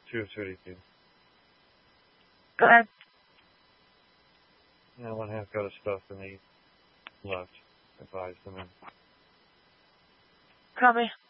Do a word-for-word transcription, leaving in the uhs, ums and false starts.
two thirty-two. Go ahead. Yeah, one half got his stuff and he left. Advised him in. Copy.